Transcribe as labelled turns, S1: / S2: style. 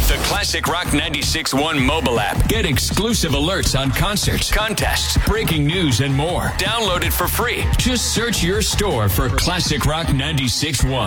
S1: The Classic Rock 96.1 mobile app. Get exclusive alerts on concerts, contests, breaking news, and more. Download it for free. Just search your store for Classic Rock 96.1.